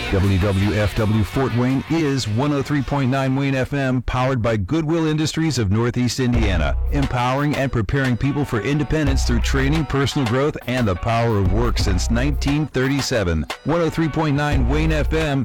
WWFW Fort Wayne is 103.9 Wayne FM, powered by Goodwill Industries of Northeast Indiana, empowering and preparing people for independence through training, personal growth, and the power of work since 1937. 103.9 Wayne FM